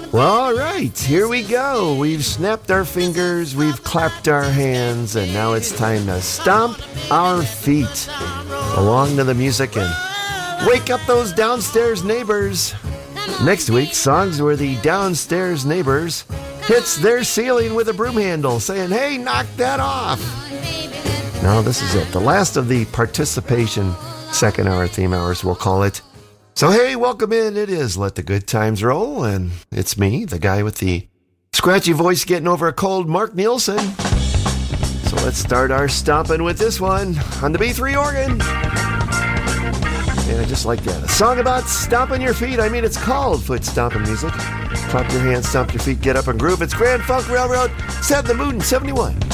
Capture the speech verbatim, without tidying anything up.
Well, all right, here we go. We've snapped our fingers, we've clapped our hands, and now it's time to stomp our feet along to the music and wake up those downstairs neighbors. Next week, songs where the downstairs neighbors hits their ceiling with a broom handle, saying, "Hey, knock that off." Now, this is it. The last of the participation second hour theme hours, we'll call it. So, hey, welcome in. It is Let the Good Times Roll, and it's me, the guy with the scratchy voice getting over a cold, Mark Nielsen. So let's start our stomping with this one on the B three organ. And I just like that. A song about stomping your feet. I mean, it's called foot stomping music. Clap your hands, stomp your feet, get up and groove. It's Grand Funk Railroad, set the mood in seventy-one.